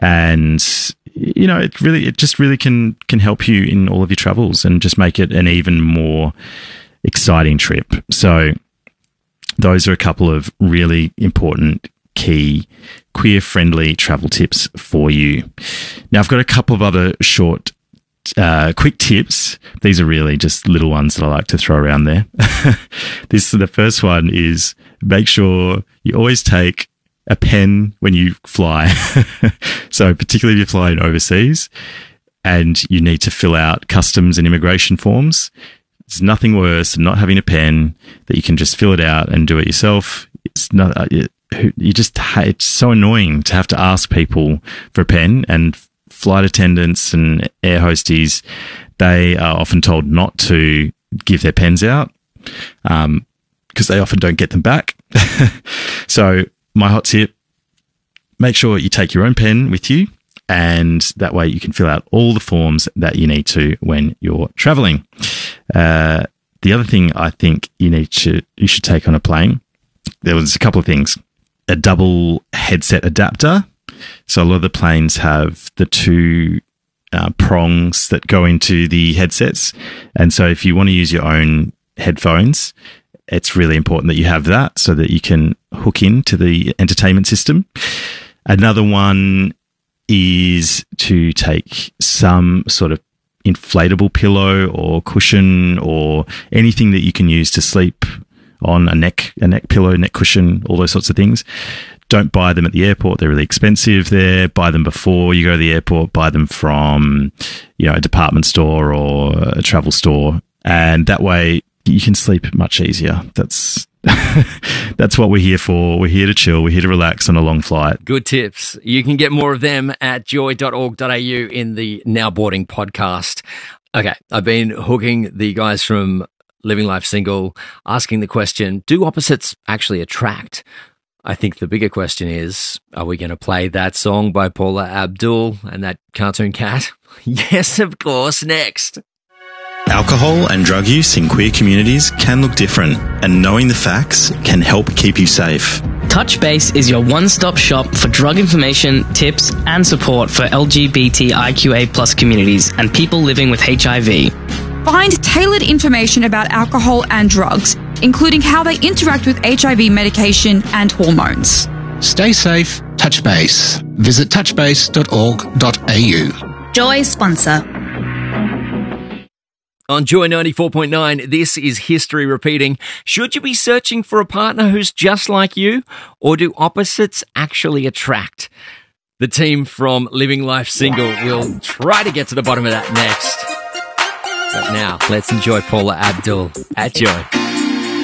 And, it just really can help you in all of your travels and just make it an even more exciting trip. So those are a couple of really important key queer-friendly travel tips for you. Now, I've got a couple of other short, quick tips. These are really just little ones that I like to throw around there. The first one is make sure you always take a pen when you fly. So particularly if you're flying overseas and you need to fill out customs and immigration forms, there's nothing worse than not having a pen that you can just fill it out and do it yourself. It's not, it's so annoying to have to ask people for a pen, and flight attendants and air hosties, they are often told not to give their pens out because they often don't get them back. So my hot tip, make sure you take your own pen with you, and that way you can fill out all the forms that you need to when you're traveling. The other thing I think you should take on a plane, there was a couple of things. A double headset adapter. So a lot of the planes have the two prongs that go into the headsets. And so if you want to use your own headphones, it's really important that you have that so that you can hook into the entertainment system. Another one is to take some sort of inflatable pillow or cushion or anything that you can use to sleep on, a neck pillow, neck cushion, all those sorts of things. Don't buy them at the airport. They're really expensive there. Buy them before you go to the airport. Buy them from, a department store or a travel store. And that way you can sleep much easier. That's what we're here for. We're here to chill. We're here to relax on a long flight. Good tips. You can get more of them at joy.org.au in the Now Boarding podcast. Okay, I've been hooking the guys from Living Life Single, asking the question, do opposites actually attract? I think the bigger question is, are we going to play that song by Paula Abdul and that cartoon cat? Yes, of course, next. Alcohol and drug use in queer communities can look different, and knowing the facts can help keep you safe. Touchbase is your one-stop shop for drug information, tips, and support for LGBTIQA+ communities and people living with HIV. Find tailored information about alcohol and drugs, including how they interact with HIV medication and hormones. Stay safe, Touchbase. Visit touchbase.org.au. Joy sponsor. On Joy 94.9, this is history repeating. Should you be searching for a partner who's just like you, or do opposites actually attract? The team from Living Life Single will try to get to the bottom of that next. But now, let's enjoy Paula Abdul at Joy.